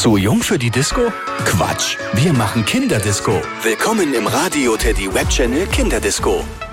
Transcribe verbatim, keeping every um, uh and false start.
Zu jung für die Disco? Quatsch, wir machen Kinderdisco. Willkommen im Radio Teddy Webchannel Kinderdisco.